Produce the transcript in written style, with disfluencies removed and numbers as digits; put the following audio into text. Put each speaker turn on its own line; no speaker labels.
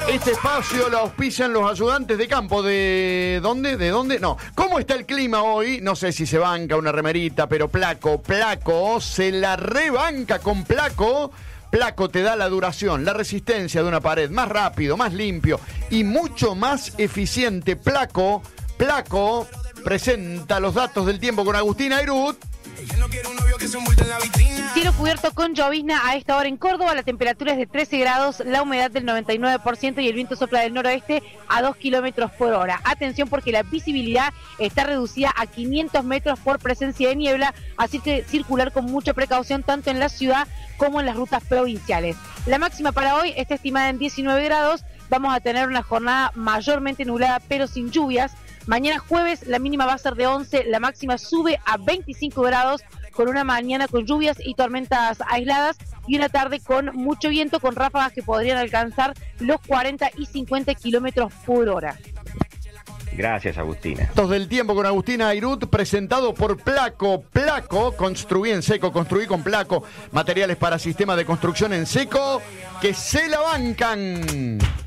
Este espacio lo auspician los ayudantes de campo. ¿De dónde? ¿De dónde? No. ¿Cómo está el clima hoy? No sé si se banca una remerita, pero Placo se la rebanca con Placo. Placo te da la duración, la resistencia de una pared, más rápido, más limpio y mucho más eficiente. Placo presenta los datos del tiempo con Agustín Airut.
Cielo cubierto con llovizna a esta hora en Córdoba, la temperatura es de 13 grados, la humedad del 99% y el viento sopla del noroeste a 2 kilómetros por hora. Atención porque la visibilidad está reducida a 500 metros por presencia de niebla, así que circular con mucha precaución tanto en la ciudad como en las rutas provinciales. La máxima para hoy está estimada en 19 grados, vamos a tener una jornada mayormente nublada pero sin lluvias. Mañana jueves la mínima va a ser de 11, la máxima sube a 25 grados con una mañana con lluvias y tormentas aisladas y una tarde con mucho viento con ráfagas que podrían alcanzar los 40 y 50 kilómetros por hora.
Gracias, Agustina.
Datos del tiempo con Agustina Airut, presentado por Placo. Placo, construí en seco, construí con Placo. Materiales para sistemas de construcción en seco que se la bancan.